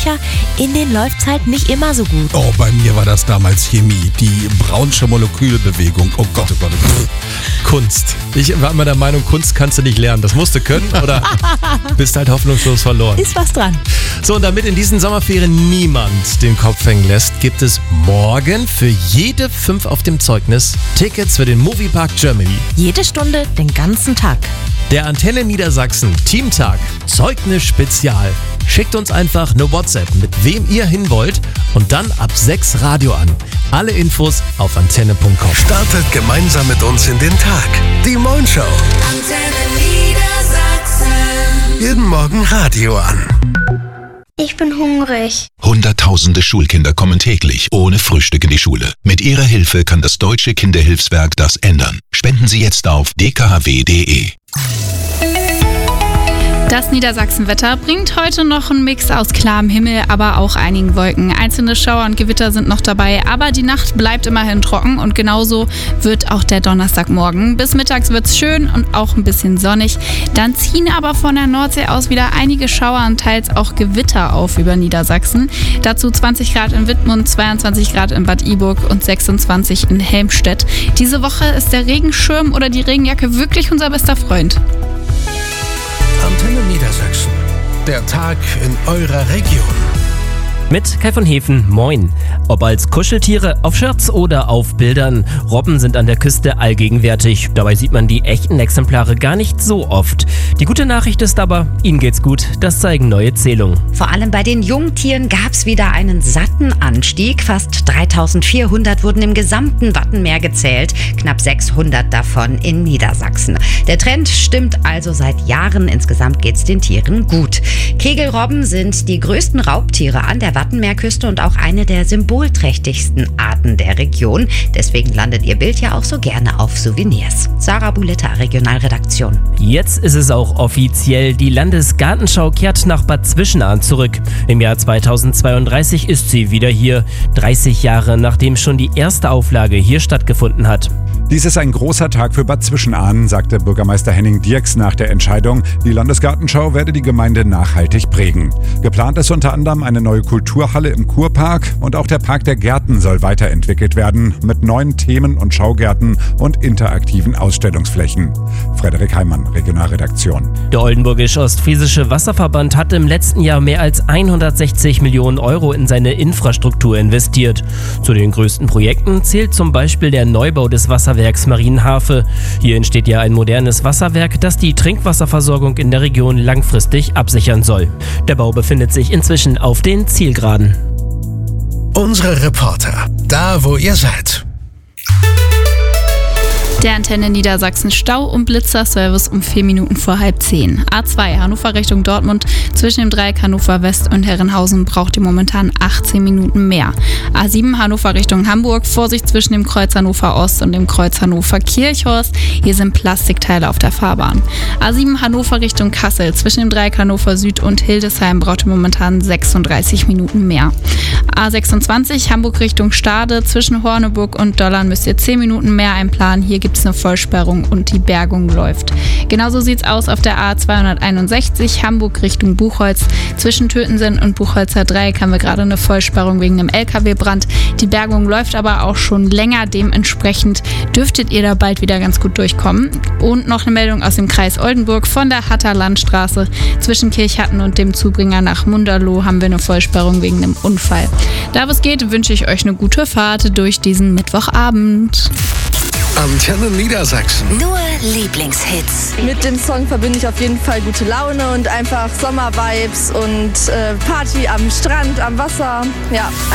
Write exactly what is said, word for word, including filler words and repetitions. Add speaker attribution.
Speaker 1: Fächer, in denen läuft's halt nicht immer so gut.
Speaker 2: Oh, bei mir war das damals Chemie, die Brownsche Molekülbewegung. Oh Gott, oh Gott, oh Gott.
Speaker 3: Kunst. Ich war immer der Meinung, Kunst kannst du nicht lernen. Das musst du können oder bist halt hoffnungslos verloren.
Speaker 1: Ist was dran.
Speaker 3: So, und damit in diesen Sommerferien niemand den Kopf hängen lässt, gibt es morgen für jede fünf auf dem Zeugnis Tickets für den Moviepark Germany.
Speaker 1: Jede Stunde, den ganzen Tag.
Speaker 3: Der Antenne Niedersachsen Teamtag Zeugnis Spezial. Schickt uns einfach eine WhatsApp, mit wem ihr hin wollt und dann ab sechs Radio an. Alle Infos auf antenne punkt com.
Speaker 4: Startet gemeinsam mit uns in den Tag. Die Moin Show.
Speaker 5: Antenne Niedersachsen.
Speaker 4: Jeden Morgen Radio an.
Speaker 6: Ich bin hungrig.
Speaker 7: Hunderttausende Schulkinder kommen täglich ohne Frühstück in die Schule. Mit ihrer Hilfe kann das Deutsche Kinderhilfswerk das ändern. Spenden Sie jetzt auf d k h w punkt d e.
Speaker 8: Das Niedersachsenwetter bringt heute noch einen Mix aus klarem Himmel, aber auch einigen Wolken. Einzelne Schauer und Gewitter sind noch dabei, aber die Nacht bleibt immerhin trocken und genauso wird auch der Donnerstagmorgen. Bis mittags wird's schön und auch ein bisschen sonnig. Dann ziehen aber von der Nordsee aus wieder einige Schauer und teils auch Gewitter auf über Niedersachsen. Dazu zwanzig Grad in Wittmund, zweiundzwanzig Grad in Bad Iburg und sechsundzwanzig in Helmstedt. Diese Woche ist der Regenschirm oder die Regenjacke wirklich unser bester Freund.
Speaker 4: Antenne Niedersachsen. Der Tag in eurer Region.
Speaker 9: Mit Kai von Hefen, moin. Ob als Kuscheltiere, auf Shirts oder auf Bildern, Robben sind an der Küste allgegenwärtig. Dabei sieht man die echten Exemplare gar nicht so oft. Die gute Nachricht ist aber, ihnen geht's gut. Das zeigen neue Zählungen.
Speaker 10: Vor allem bei den Jungtieren gab's wieder einen satten Anstieg. Fast dreitausendvierhundert wurden im gesamten Wattenmeer gezählt, knapp sechshundert davon in Niedersachsen. Der Trend stimmt also seit Jahren. Insgesamt geht's den Tieren gut. Kegelrobben sind die größten Raubtiere an der Wattenmeerküste und auch eine der symbolträchtigsten Arten der Region. Deswegen landet ihr Bild ja auch so gerne auf Souvenirs. Sarah Buletta, Regionalredaktion.
Speaker 9: Jetzt ist es auch offiziell. Die Landesgartenschau kehrt nach Bad Zwischenahn zurück. Im Jahr zweitausendzweiunddreißig ist sie wieder hier. dreißig Jahre nachdem schon die erste Auflage hier stattgefunden hat.
Speaker 11: Dies ist ein großer Tag für Bad Zwischenahn, sagte Bürgermeister Henning Dierks nach der Entscheidung. Die Landesgartenschau werde die Gemeinde nachhaltig prägen. Geplant ist unter anderem eine neue Kulturhalle im Kurpark und auch der Park der Gärten soll weiterentwickelt werden mit neuen Themen und Schaugärten und interaktiven Ausstellungsflächen. Frederik Heimann, Regionalredaktion.
Speaker 9: Der Oldenburgisch-Ostfriesische Wasserverband hat im letzten Jahr mehr als hundertsechzig Millionen Euro in seine Infrastruktur investiert. Zu den größten Projekten zählt zum Beispiel der Neubau des Wasserwerks Marienhafe. Hier entsteht ja ein modernes Wasserwerk, das die Trinkwasserversorgung in der Region langfristig absichern soll. Der Bau befindet sich inzwischen auf den Zielgeraden.
Speaker 4: Unsere Reporter, da wo ihr seid.
Speaker 8: Der Antenne Niedersachsen Stau- und Blitzerservice um vier Minuten vor halb zehn. A zwei Hannover Richtung Dortmund zwischen dem Dreieck Hannover West und Herrenhausen braucht ihr momentan achtzehn Minuten mehr. A sieben Hannover Richtung Hamburg, Vorsicht zwischen dem Kreuz Hannover Ost und dem Kreuz Hannover Kirchhorst. Hier sind Plastikteile auf der Fahrbahn. A sieben Hannover Richtung Kassel zwischen dem Dreieck Hannover Süd und Hildesheim braucht ihr momentan sechsunddreißig Minuten mehr. A sechsundzwanzig Hamburg Richtung Stade zwischen Horneburg und Dollern müsst ihr zehn Minuten mehr einplanen. Hier gibt es eine Vollsperrung und die Bergung läuft. Genauso sieht's aus auf der A zweihunderteinundsechzig Hamburg Richtung Buchholz. Zwischen Tötensen und Buchholzer Dreieck haben wir gerade eine Vollsperrung wegen einem L K W-Brand. Die Bergung läuft aber auch schon länger. Dementsprechend dürftet ihr da bald wieder ganz gut durchkommen. Und noch eine Meldung aus dem Kreis Oldenburg von der Hatter Landstraße. Zwischen Kirchhatten und dem Zubringer nach Munderloh haben wir eine Vollsperrung wegen einem Unfall. Da was geht, wünsche ich euch eine gute Fahrt durch diesen Mittwochabend.
Speaker 4: Antenne Niedersachsen.
Speaker 5: Nur Lieblingshits.
Speaker 12: Mit dem Song verbinde ich auf jeden Fall gute Laune und einfach Sommer-Vibes und äh, Party am Strand, am Wasser. Ja.